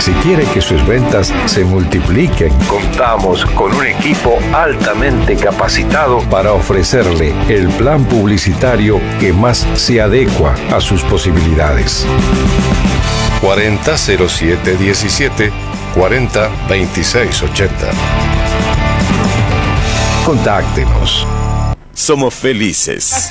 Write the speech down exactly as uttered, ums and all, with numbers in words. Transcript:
Si quiere que sus ventas se multipliquen, contamos con un equipo altamente capacitado para ofrecerle el plan publicitario que más se adecua a sus posibilidades. cuarenta cero siete diecisiete cuarenta veintiséis ochenta. Contáctenos. Somos felices.